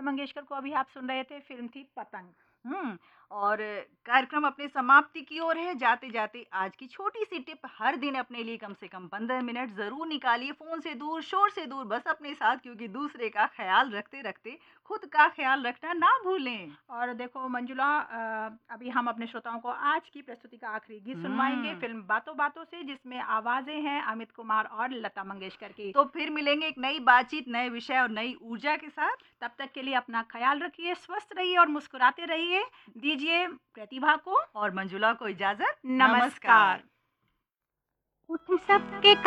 मंगेशकर को अभी आप सुन रहे थे, फ़िल्म थी पतंग। हुँ, और कार्यक्रम अपनी समाप्ति की ओर है। जाते-जाते आज की छोटी-सी टिप, हर दिन अपने लिए कम से कम 15 मिनट ज़रूर निकालिए फ़ोन से दूर, शोर से दूर, बस अपने साथ, क्योंकि दूसरे का ख़्याल रखते-रखते खुद का ख़्याल रखना ना भूलें। और देखो मंजुला, अभी हम अपने श्रोताओं को आज की प्रस्तुति का आखिरी गीत सुनवाएँगे, हुँ, फ़िल्म बातों बातों से, जिसमें आवाज़ें हैं अमित कुमार और लता मंगेशकर की। तो फिर मिलेंगे एक नई बातचीत, नए विषय और नई ऊर्जा के साथ। तब तक के लिए अपना ख़्याल रखिए, स्वस्थ रहिए और मुस्कुराते रहिए। दीजिए प्रतिभा को और मंजुला को इजाज़त। नमस्कार। नमस्कार। उठ सबके